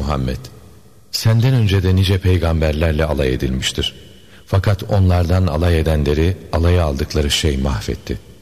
Muhammed, senden önce de nice peygamberlerle alay edilmiştir. Fakat onlardan alay edenleri alaya aldıkları şey mahvetti.